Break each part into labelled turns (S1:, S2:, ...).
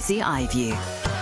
S1: ABC iView.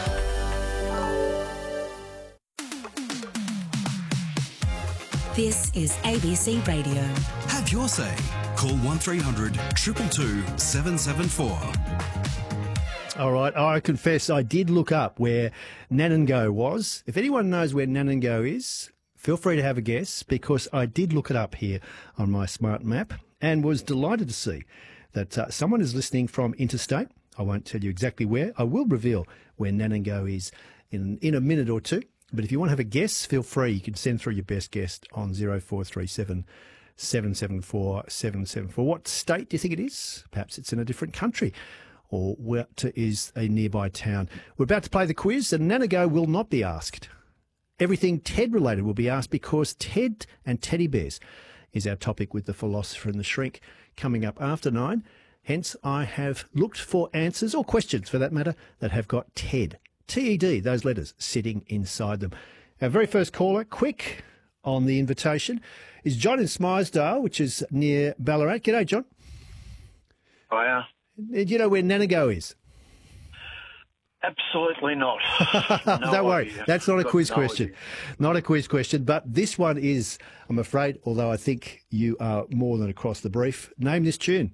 S1: This is ABC Radio.
S2: Have your say. Call 1300 222 774.
S3: All right, I confess I did look up where Nanango was. If anyone knows where Nanango is, feel free to have a guess, because I did look it up here on my smart map and was delighted to see that someone is listening from interstate. I won't tell you exactly where. I will reveal where Nanango is in a minute or two. But if you want to have a guess, feel free. You can send through your best guess on 0437 774 774. What state do you think it is? Perhaps it's in a different country, or what is a nearby town. We're about to play the quiz, and Nanango will not be asked. Everything TED related will be asked, because TED and teddy bears is our topic with the philosopher and the shrink coming up after 9. Hence, I have looked for answers, or questions for that matter, that have got TED, T-E-D, those letters, sitting inside them. Our very first caller, quick on the invitation, is John in Smythesdale, which is near Ballarat. G'day, John.
S4: Hiya.
S3: Do you know where Nanango is?
S4: Absolutely not.
S3: Don't worry, that's not a quiz question. Not a quiz question, but this one is, I'm afraid, although I think you are more than across the brief. Name this tune.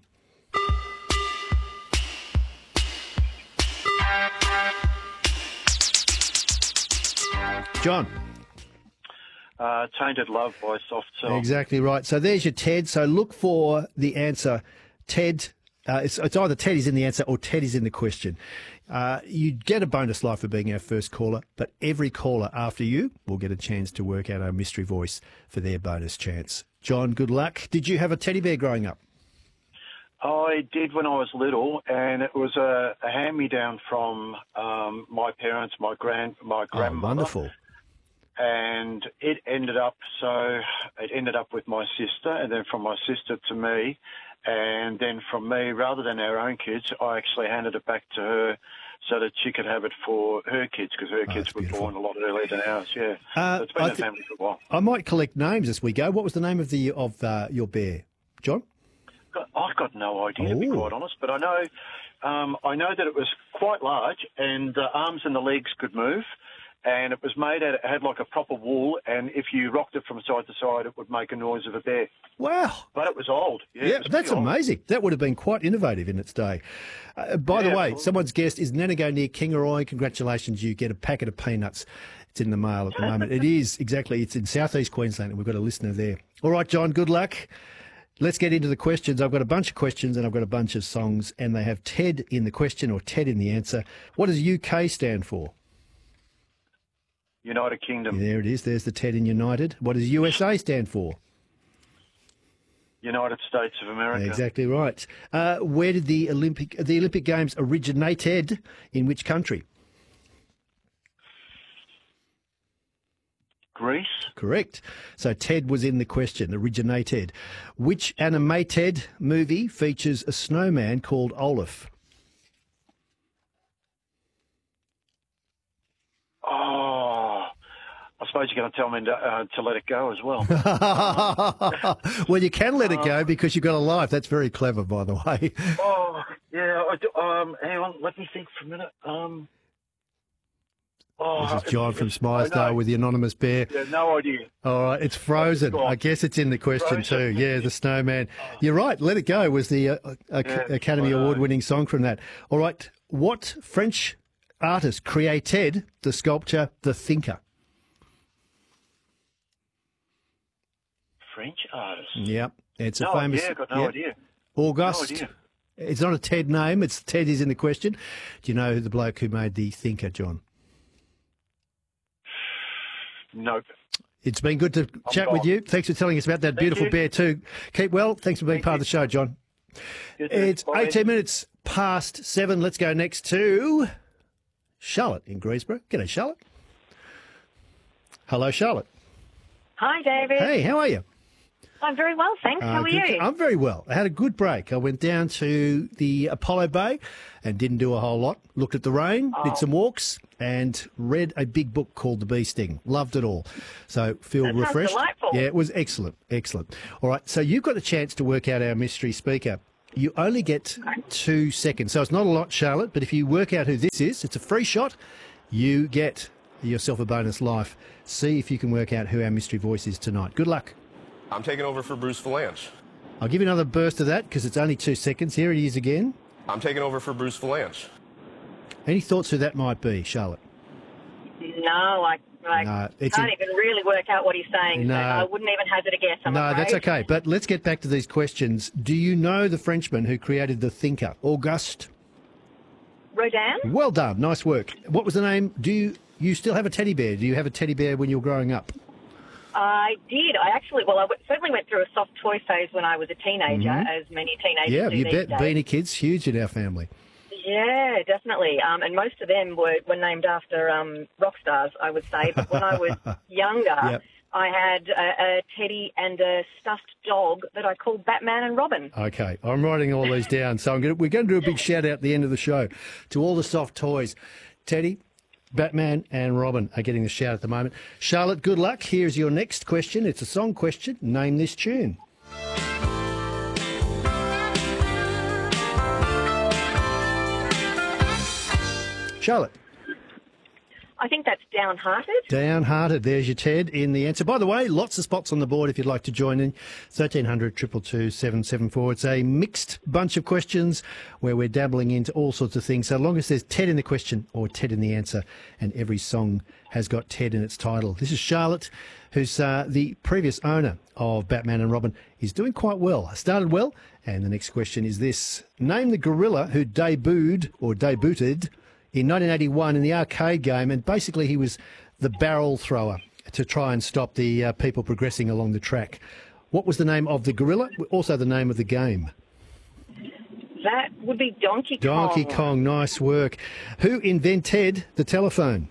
S3: John.
S4: Tainted Love by Soft Cell.
S3: Exactly right. So there's your TED. So look for the answer. TED. It's either TED is in the answer or TED is in the question. You get a bonus life for being our first caller, but every caller after you will get a chance to work out our mystery voice for their bonus chance. John, good luck. Did you have a teddy bear growing up?
S4: I did when I was little, and it was a hand-me-down from my parents, my grandmother.
S3: Oh, wonderful.
S4: And it ended up with my sister, and then from my sister to me, and then from me, rather than our own kids, I actually handed it back to her so that she could have it for her kids, because her kids were born a lot earlier than ours. Yeah, so it's been in the family for a while. I
S3: might collect names as we go. What was the name of your bear, John?
S4: I've got no idea, to be quite honest, but I know that it was quite large, and the arms and the legs could move. And it was it had like a proper wool, and if you rocked it from side to side, it would make a noise of a bear.
S3: Wow.
S4: But it was old. Yeah,
S3: that's amazing. That would have been quite innovative in its day. By the way, absolutely. Someone's guest is Nanango near Kingaroy. Congratulations, you get a packet of peanuts. It's in the mail at the moment. It is, exactly. It's in southeast Queensland, and we've got a listener there. All right, John, good luck. Let's get into the questions. I've got a bunch of questions and I've got a bunch of songs, and they have TED in the question or TED in the answer. What does UK stand for?
S4: United Kingdom.
S3: There it is. There's the TED in United. What does USA stand for?
S4: United States of America.
S3: Exactly right. Where did the Olympic Games originated? In which country?
S4: Greece.
S3: Correct. So TED was in the question, originated. Which animated movie features a snowman called Olaf?
S4: Oh, I suppose you're going to tell me to let it go as well.
S3: Well, you can let it go because you've got a life. That's very clever, by the way.
S4: Oh, yeah. Hang on. Let me think for a minute.
S3: This is John from Smythesdale with the anonymous bear.
S4: Yeah, no idea.
S3: All right, it's Frozen. I guess it's in the question too. Yeah, the snowman. You're right. Let It Go was the Academy Award-winning song from that. All right, what French artist created the sculpture The Thinker?
S4: French artist?
S3: Yep. It's a famous...
S4: Yeah, I've got no idea.
S3: Auguste.
S4: No idea.
S3: It's not a TED name. It's TED is in the question. Do you know the bloke who made The Thinker, John?
S4: Nope.
S3: It's been good to chat with you. Thanks for telling us about that beautiful bear too. Keep well. Thanks for being part of the show, John. It's 18 minutes past 7. Let's go next to Charlotte in Greensboro. G'day, Charlotte. Hello, Charlotte.
S5: Hi, David.
S3: Hey, how are you?
S5: I'm very well, thanks. How are you?
S3: I'm very well. I had a good break. I went down to the Apollo Bay and didn't do a whole lot. Looked at the rain, did some walks, and read a big book called The Bee Sting. Loved it all. So feel refreshed.
S5: Delightful.
S3: Yeah, it was excellent. Excellent. All right, so you've got a chance to work out our mystery speaker. You only get 2 seconds, so it's not a lot, Charlotte, but if you work out who this is, it's a free shot. You get yourself a bonus life. See if you can work out who our mystery voice is tonight. Good luck.
S6: I'm taking over for Bruce Valanche.
S3: I'll give you another burst of that because it's only 2 seconds. Here it is again.
S6: I'm taking over for Bruce Valanche.
S3: Any thoughts who that might be, Charlotte?
S5: No, I
S3: No, it's
S5: can't even really work out what he's saying.
S3: No.
S5: So I wouldn't even hazard a guess. I'm
S3: No,
S5: afraid.
S3: that's okay. But let's get back to these questions. Do you know the Frenchman who created the thinker, Auguste?
S5: Rodin?
S3: Well done. Nice work. What was the name? Do you still have a teddy bear? Do you have a teddy bear when you were growing up?
S5: I did. I certainly went through a soft toy phase when I was a teenager, as many teenagers
S3: Yeah,
S5: do
S3: you
S5: these
S3: bet.
S5: days.
S3: Beanie Kids, huge in our family.
S5: Yeah, definitely. And most of them were named after rock stars, I would say. But when I was younger,
S3: Yep.
S5: I had a teddy and a stuffed dog that I called Batman and Robin.
S3: Okay, I'm writing all these down. So we're going to do a big shout out at the end of the show to all the soft toys. Teddy, Batman and Robin are getting the shout at the moment. Charlotte, good luck. Here's your next question. It's a song question. Name this tune. Charlotte.
S5: I think that's Downhearted.
S3: Downhearted. There's your Ted in the answer. By the way, lots of spots on the board if you'd like to join in. 1300 222 774. It's a mixed bunch of questions where we're dabbling into all sorts of things. So long as there's Ted in the question or Ted in the answer, and every song has got Ted in its title. This is Charlotte, who's the previous owner of Batman and Robin, is doing quite well. Started well, and the next question is this. Name the gorilla who debuted in 1981 in the arcade game, and basically he was the barrel thrower to try and stop the people progressing along the track. What was the name of the gorilla? Also the name of the game.
S5: That would be Donkey Kong.
S3: Donkey Kong, nice work. Who invented the telephone?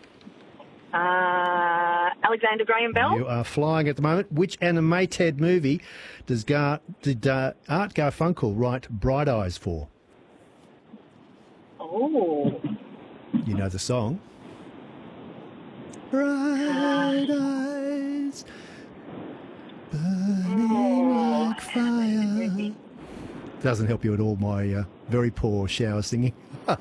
S5: Alexander Graham Bell.
S3: You are flying at the moment. Which animated movie did Art Garfunkel write Bright Eyes for?
S5: Oh.
S3: You know the song? Bright eyes, burning like fire. Doesn't help you at all, my very poor shower singing.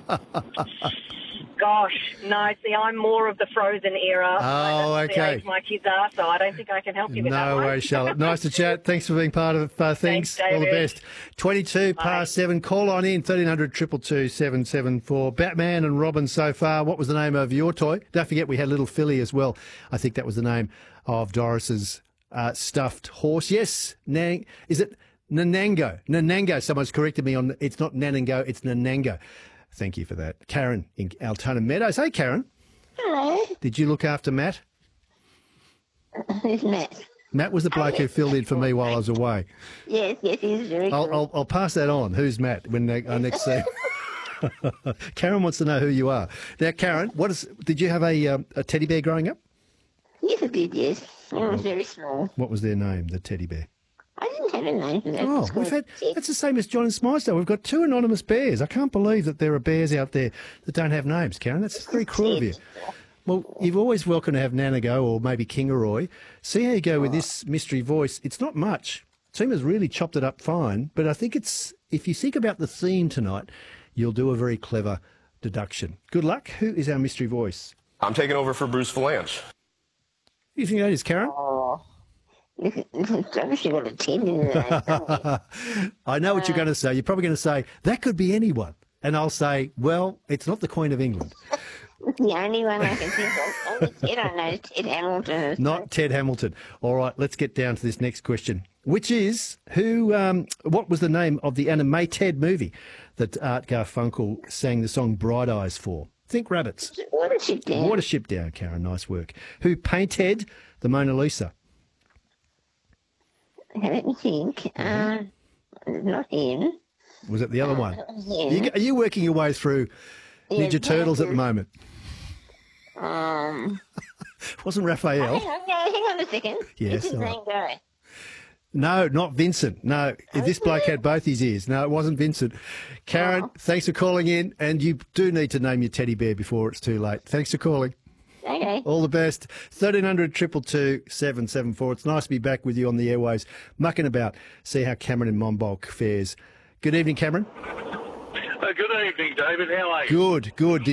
S5: Gosh, no, see, I'm more of the Frozen era.
S3: Oh,
S5: That's
S3: okay.
S5: the age my kids are, so I don't think I can help you with that
S3: No
S5: one.
S3: worries, Charlotte. Nice to chat. Thanks for being part of things.
S5: Thanks,
S3: All the
S5: David.
S3: best. 22 past 7. Call on in, 1300 222 774. Batman and Robin so far. What was the name of your toy? Don't forget we had Little Philly as well. I think that was the name of Doris's stuffed horse. Yes, is it Nanango? Nanango. Someone's corrected me on it's not Nanango, it's Nanango. Thank you for that. Karen in Altona Meadows. Hey, Karen.
S7: Hello,
S3: Did you look after Matt?
S7: who's Matt?
S3: Matt was the bloke who filled in for me while I was away.
S7: Yes, he's very good.
S3: I'll pass that on. Who's Matt when I next see him? Karen wants to know who you are. Now, Karen, did you have a teddy bear growing up?
S7: Yes, I did, yes. When I was very small.
S3: What was their name, the teddy bear?
S7: I didn't have a name for that.
S3: Oh,
S7: It's called Ted.
S3: that's the same as John and Smythesdale. We've got 2 anonymous bears. I can't believe that there are bears out there that don't have names, Karen. That's very cruel of you. Well, you're always welcome to have Nana go or maybe Kingaroy. See how you go with this mystery voice. It's not much. Tima's really chopped it up fine, but I think if you think about the theme tonight, you'll do a very clever deduction. Good luck. Who is our mystery voice?
S6: I'm taking over for Bruce Valanche.
S3: Who do you think that is, Karen?
S7: Obviously got a 10 in there.
S3: I know what you're going to say. You're probably going to say, that could be anyone. And I'll say, well, it's not the Queen of England.
S7: The only one I can think of. Only Ted I know is Ted Hamilton.
S3: Not Ted Hamilton. All right, let's get down to this next question, which is what was the name of the animated movie that Art Garfunkel sang the song Bright Eyes for? Think rabbits.
S7: Watership Down.
S3: Watership Down, Karen. Nice work. Who painted the Mona Lisa?
S7: Okay, let me think. Not him.
S3: Was it the other one?
S7: Him.
S3: Are you working your way through Ninja
S7: Yeah,
S3: Turtles at the moment? Wasn't Raphael?
S7: Hang on a second.
S3: Yes,
S7: It's his
S3: all right.
S7: name guy.
S3: No, not Vincent. No, this bloke had both his ears. No, it wasn't Vincent. Karen, thanks for calling in, and you do need to name your teddy bear before it's too late. Thanks for calling.
S7: Okay.
S3: All the best. 1300 222 774. It's nice to be back with you on the airwaves, mucking about. See how Cameron in Monbulk fares. Good evening, Cameron.
S8: Good evening, David. How are you?
S3: Good, good.